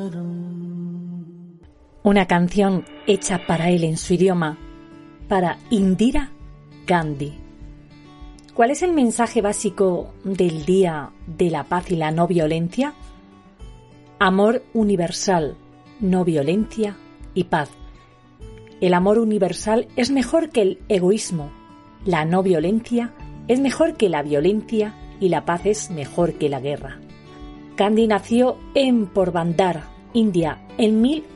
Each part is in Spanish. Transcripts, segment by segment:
Una canción hecha para él en su idioma, para Indira Gandhi. ¿Cuál es el mensaje básico del Día de la Paz y la No Violencia? Amor universal, no violencia y paz. El amor universal es mejor que el egoísmo, la no violencia es mejor que la violencia y la paz es mejor que la guerra. Gandhi nació en Porbandar, India, en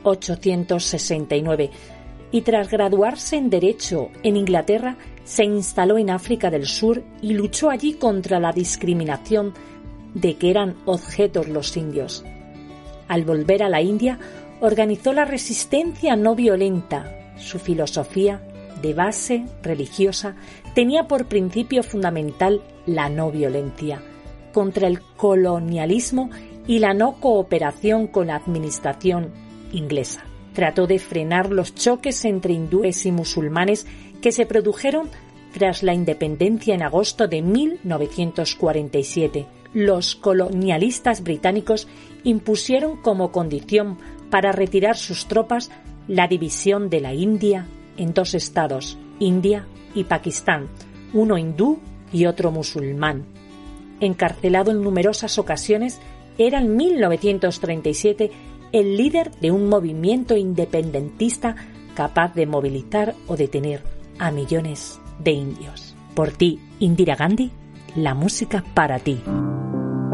1869 y tras graduarse en Derecho en Inglaterra se instaló en África del Sur y luchó allí contra la discriminación de que eran objetos los indios. Al volver a la India, organizó la resistencia no violenta. Su filosofía, de base religiosa, tenía por principio fundamental la no violencia, contra el colonialismo y la no cooperación con la administración inglesa. Trató de frenar los choques entre hindúes y musulmanes que se produjeron tras la independencia en agosto de 1947. Los colonialistas británicos impusieron como condición para retirar sus tropas la división de la India en dos estados, India y Pakistán, uno hindú y otro musulmán. Encarcelado en numerosas ocasiones, era en 1937 el líder de un movimiento independentista capaz de movilizar o detener a millones de indios. Por ti, Indira Gandhi, la música para ti.